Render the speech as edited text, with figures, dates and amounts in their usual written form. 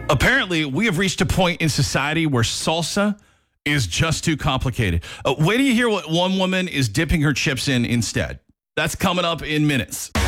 Apparently, we have reached a point in society where salsa is just too complicated. Wait till you hear what one woman is dipping her chips in instead. That's coming up in minutes.